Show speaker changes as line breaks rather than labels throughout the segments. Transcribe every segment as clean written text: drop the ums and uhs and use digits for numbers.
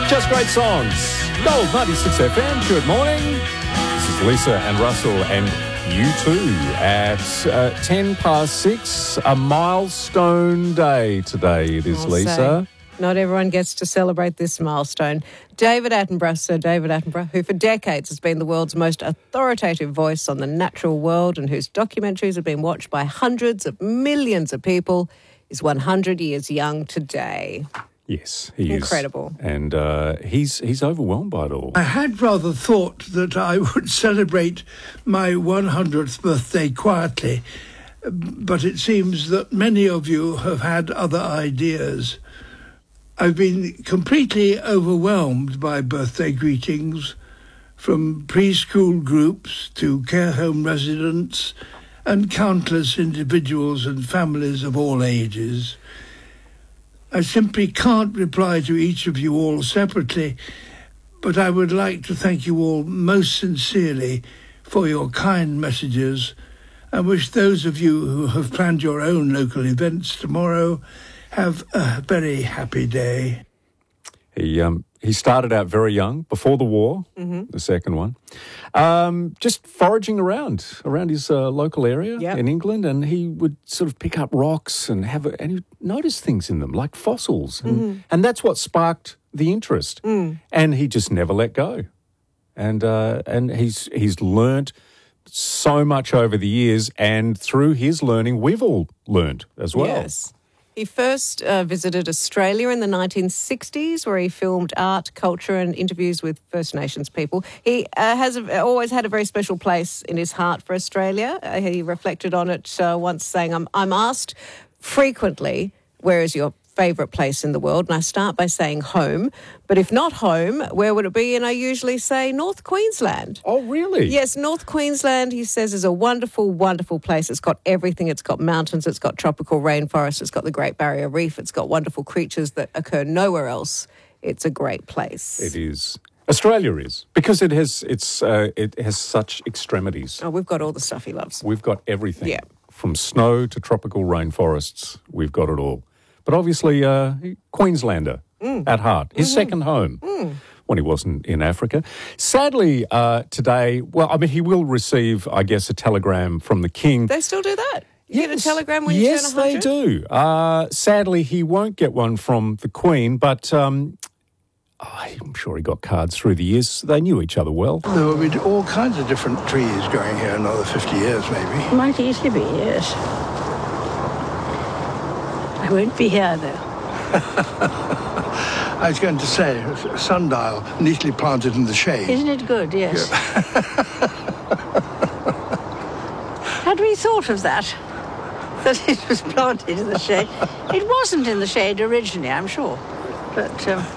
Just great songs. Gold 96 FM. Good morning. This is Lisa and Russell and you too at 10 past 6. A milestone day today it is, Lisa.
Not everyone gets to celebrate this milestone. David Attenborough, Sir David Attenborough, who for decades has been the world's most authoritative voice on the natural world and whose documentaries have been watched by hundreds of millions of people, is 100 years young today.
Yes, he
Incredible.
is. And he's overwhelmed by it all.
I had rather thought that I would celebrate my 100th birthday quietly, but it seems that many of you have had other ideas. I've been completely overwhelmed by birthday greetings, from preschool groups to care home residents and countless individuals and families of all ages. I simply can't reply to each of you all separately, but I would like to thank you all most sincerely for your kind messages and wish those of you who have planned your own local events tomorrow have a very happy day.
He started out very young, before the war, the second one, just foraging around his local area in England, and he would sort of pick up rocks and he'd notice things in them, like fossils, and that's what sparked the interest. And he just never let go, and he's learnt so much over the years, and through his learning, we've all learnt as well.
Yes. He first visited Australia in the 1960s, where he filmed art, culture and interviews with First Nations people. He has always had a very special place in his heart for Australia. He reflected on it once, saying, I'm asked frequently, where is your favourite place in the world? And I start by saying home. But if not home, where would it be? And I usually say North Queensland.
Oh, really?
Yes, North Queensland, he says, is a wonderful, wonderful place. It's got everything. It's got mountains. It's got tropical rainforests. It's got the Great Barrier Reef. It's got wonderful creatures that occur nowhere else. It's a great place.
It is. Australia is, because it has such extremities.
Oh, we've got all the stuff he loves.
We've got everything.
Yeah.
From snow to tropical rainforests, we've got it all. But obviously, Queenslander at heart, his second home when he wasn't in Africa. Sadly, today, he will receive, I guess, a telegram from the King.
They still do that? You get a telegram when you turn 100?
Yes, they do. Sadly, he won't get one from the Queen, but I'm sure he got cards through the years. They knew each other well.
There will be all kinds of different trees growing here in another 50 years, maybe.
Might easily be, yes. I won't be here, though.
I was going to say, a sundial neatly planted in the shade.
Isn't it good? Yes. Had we thought of that? That it was planted in the shade? It wasn't in the shade originally, I'm sure. But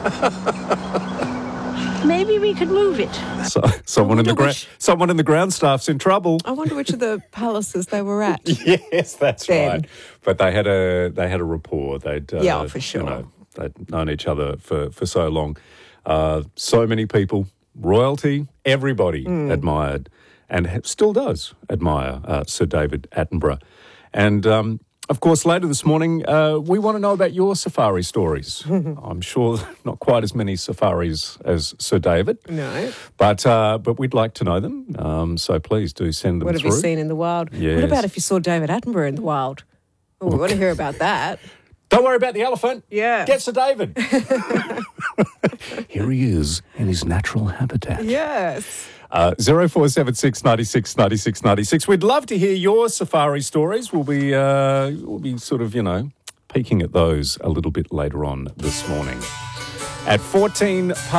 maybe we could move it.
So, someone in the ground staff's in trouble.
I wonder which of the palaces they were at.
Yes, that's
then.
right. But they had a rapport. They'd
for sure.
They'd known each other for so long. So many people, royalty, everybody admired and still does admire Sir David Attenborough. And of course, later this morning, we want to know about your safari stories. I'm sure not quite as many safaris as Sir David.
No.
But we'd like to know them. So please do send them through.
What have you seen in the wild?
Yes.
What about if you saw David Attenborough in the wild? Oh, we want to hear about that.
Don't worry about the elephant.
Yeah.
Get Sir David. Here he is in his natural habitat.
Yes.
0476 96 96 96. We'd love to hear your safari stories. We'll be sort of, peeking at those a little bit later on this morning. At 14